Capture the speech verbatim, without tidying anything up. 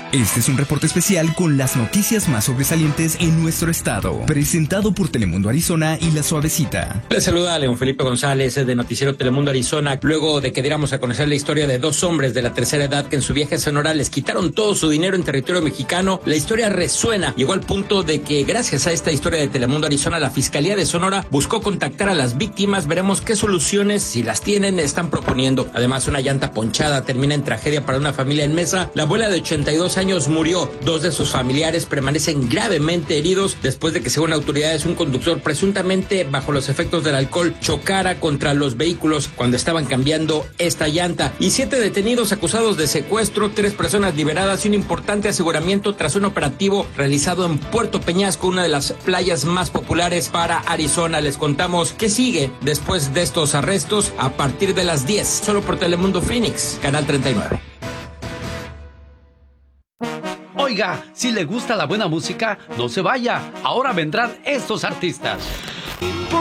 Este es un reporte especial con las noticias más sobresalientes en nuestro estado, presentado por Telemundo Arizona y La Suavecita. Les saluda a León Felipe González de Noticiero Telemundo Arizona, luego de que diéramos a conocer la historia de dos hombres de la tercera edad que en su viaje a Sonora les quitaron todo su dinero en territorio mexicano. La historia resuena, llegó al punto de que gracias a esta historia de Telemundo Arizona, la Fiscalía de Sonora buscó contactar a las víctimas. Veremos qué soluciones, si las tienen, están proponiendo. Además, una llanta ponchada termina en tragedia para una familia en Mesa. La abuela de ochenta y dos años murió. Dos de sus familiares permanecen gravemente heridos después de que, según autoridades, un conductor presuntamente bajo los efectos del alcohol chocara contra los vehículos cuando estaban cambiando esta llanta. Y siete detenidos acusados de secuestro, tres personas liberadas y un importante aseguramiento tras un operativo realizado en Puerto Peñasco, una de las playas más populares para Arizona. Les contamos qué sigue después de estos arrestos a partir de las diez, solo por Telemundo Phoenix, Canal treinta y nueve. Oiga, si le gusta la buena música, no se vaya. Ahora vendrán estos artistas.